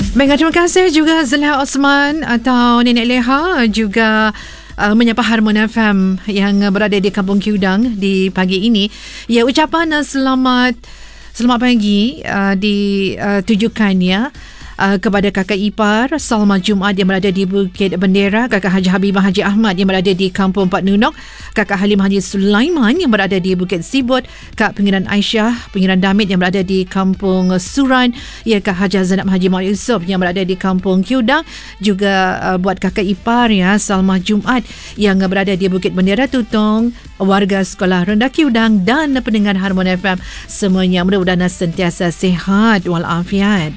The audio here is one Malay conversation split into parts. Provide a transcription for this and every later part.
Baik, terima kasih juga Zaliha Osman atau Nenek Leha, juga menyapa Harmon FM yang berada di Kampung Kiudang di pagi ini. Ya, ucapan selamat pagi ditujukan ya kepada kakak ipar Salma Jumaat yang berada di Bukit Bendera, kakak Haji Habibah Haji Ahmad yang berada di Kampung Pak Nunok, kakak Halim Haji Sulaiman yang berada di Bukit Sibut, kak Pengiran Aisyah Pengiran Damit yang berada di Kampung Suran, ya kak Haji Zainab Haji Mak Yusof yang berada di Kampung Kiudang, juga buat kakak ipar ya Salma Jumaat yang berada di Bukit Bendera Tutong, warga sekolah rendah Kiudang dan pendengar Harmon FM semuanya, mudah-mudahan sentiasa sihat walafiat.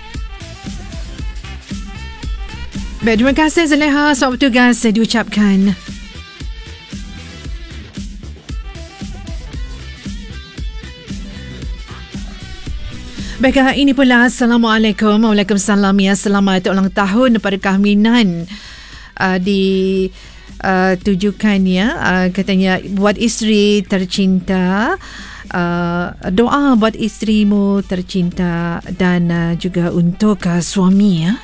Baik, terima kasih Zaliha, selamat bertugas diucapkan. Baik, ini pula Assalamualaikum. Waalaikumsalam ya. Selamat ulang tahun perkahwinan ditujukan ya, katanya buat isteri tercinta. Doa buat isterimu tercinta dan juga untuk suami ya.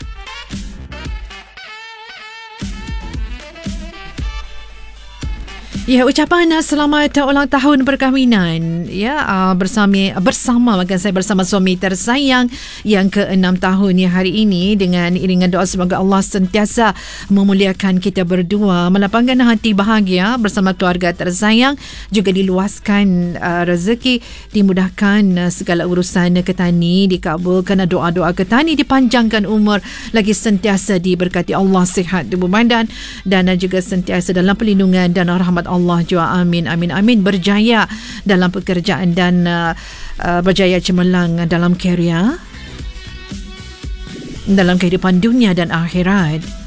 Ya, ucapan selamat ulang tahun perkahwinan ya, bersama suami tersayang yang ke-6 tahun ya hari ini, dengan iringan doa semoga Allah sentiasa memuliakan kita berdua, melapangkan hati bahagia bersama keluarga tersayang, juga diluaskan rezeki, dimudahkan segala urusan ketani, dikabulkan doa-doa ketani, dipanjangkan umur, lagi sentiasa diberkati Allah sihat tubuh badan dan juga sentiasa dalam perlindungan dan rahmat Allah jua. Amin, amin, amin. Berjaya dalam pekerjaan dan berjaya cemerlang dalam kerjaya, dalam kehidupan dunia dan akhirat.